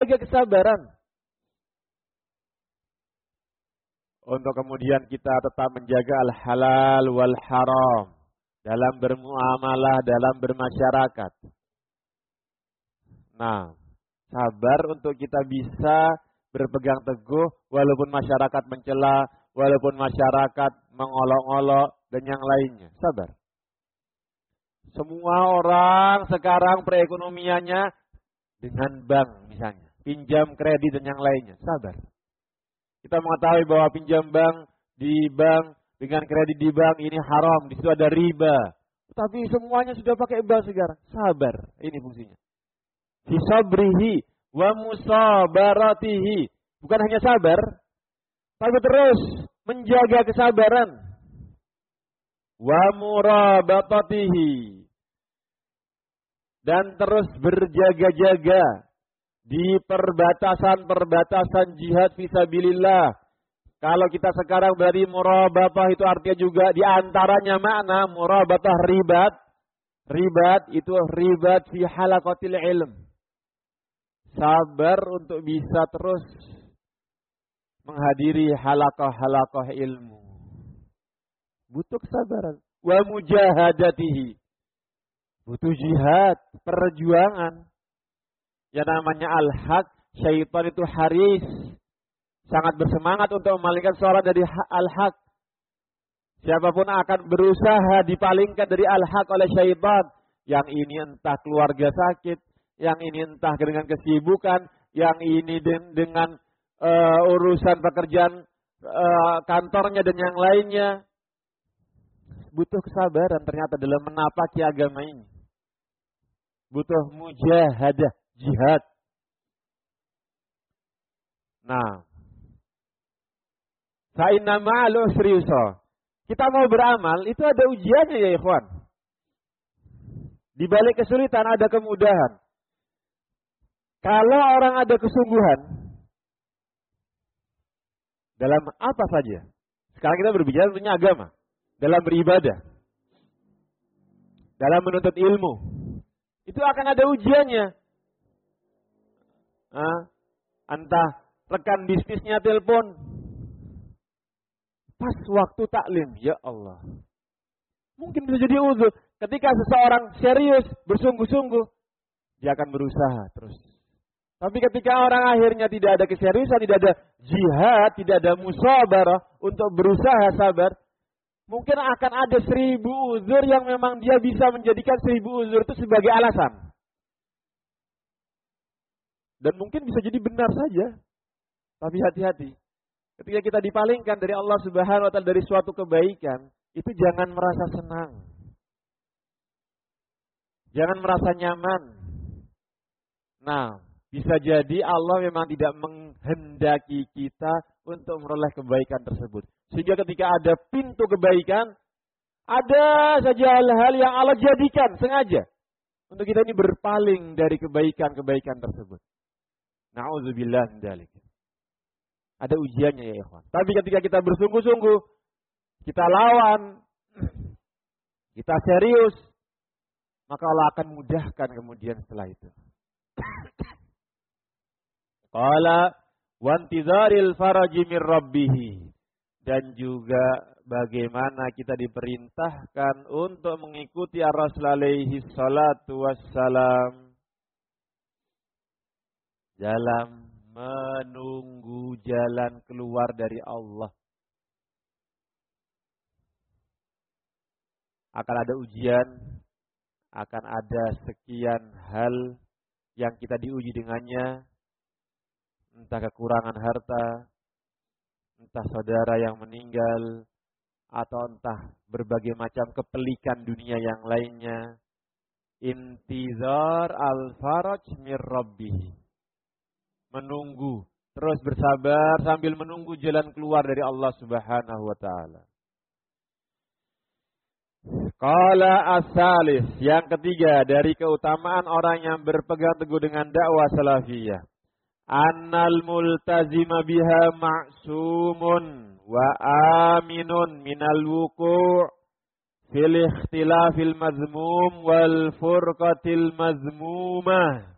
menjaga kesabaran. Untuk kemudian kita tetap menjaga al-halal wal haram dalam bermuamalah, dalam bermasyarakat. Nah, sabar untuk kita bisa berpegang teguh walaupun masyarakat mencela, walaupun masyarakat mengolok-olok dan yang lainnya. Sabar. Semua orang sekarang perekonomiannya dengan bank misalnya, pinjam kredit dan yang lainnya. Sabar. Kita mengetahui bahwa pinjam bank di bank dengan kredit di bank ini haram, di situ ada riba. Tapi semuanya sudah pakai bank sekarang. Sabar, ini fungsinya. Fi sabrihi wa musabaratihi. Bukan hanya sabar, tapi terus menjaga kesabaran. Wa murabatatihi. Dan terus berjaga-jaga di perbatasan-perbatasan jihad fisabilillah. Kalau kita sekarang berarti murabatah itu artinya juga di antaranya makna murabatah ribat. Ribat itu ribat fi halaqatil ilm. Sabar untuk bisa terus menghadiri halaqah-halaqah ilmu. Butuh kesabaran. Wa mujahadatihi. Butuh jihad, perjuangan. Yang namanya al-haq, syaitan itu haris. Sangat bersemangat untuk memalingkan seorang dari al-haq. Siapapun akan berusaha dipalingkan dari al-haq oleh syaitan. Yang ini entah keluarga sakit, yang ini entah dengan kesibukan, yang ini dengan urusan pekerjaan kantornya dan yang lainnya. Butuh kesabaran ternyata dalam menapaki agama ini. Butuh mujahadah, jihad. Nah, fa inna ma'al usri yusra. Kita mau beramal, itu ada ujiannya ya ikhwan. Di balik kesulitan ada kemudahan. Kalau orang ada kesungguhan dalam apa saja. Sekarang kita berbicara tentang agama. Dalam beribadah. Dalam menuntut ilmu. Itu akan ada ujiannya. Entah rekan bisnisnya telepon. Pas waktu taklim. Ya Allah. Mungkin bisa jadi uzur. Ketika seseorang serius, bersungguh-sungguh. Dia akan berusaha terus. Tapi ketika orang akhirnya tidak ada keseriusan, tidak ada jihad, tidak ada musabarah untuk berusaha sabar. Mungkin akan ada 1000 uzur yang memang dia bisa menjadikan 1000 uzur itu sebagai alasan. Dan mungkin bisa jadi benar saja. Tapi hati-hati. Ketika kita dipalingkan dari Allah Subhanahu wa Ta'ala dari suatu kebaikan, itu jangan merasa senang. Jangan merasa nyaman. Nah, bisa jadi Allah memang tidak menghendaki kita untuk meroleh kebaikan tersebut. Sehingga ketika ada pintu kebaikan, ada saja hal-hal yang Allah jadikan sengaja. Untuk kita ini berpaling dari kebaikan-kebaikan tersebut. Na'udzubillah min dzalik. Ada ujiannya ya ikhwan. Tapi ketika kita bersungguh-sungguh, kita lawan, kita serius, maka Allah akan mudahkan kemudian setelah itu. Qala wantizaril faraji mir rabbih. Dan juga bagaimana kita diperintahkan untuk mengikuti Rasul alaihi salatu wassalam dalam menunggu jalan keluar dari Allah. Akan ada ujian, akan ada sekian hal yang kita diuji dengannya, entah kekurangan harta, entah saudara yang meninggal, atau entah berbagai macam kepelikan dunia yang lainnya. Intizar al-faraj mir rabbih. Menunggu, terus bersabar sambil menunggu jalan keluar dari Allah Subhanahu wa Ta'ala. Qala as-salis, yang ketiga dari keutamaan orang yang berpegang teguh dengan dakwah salafiyah. Annal multazima biha ma'sumun wa aminun minal wuku' fil ikhtilafil mazmum wal furqatil mazmumah.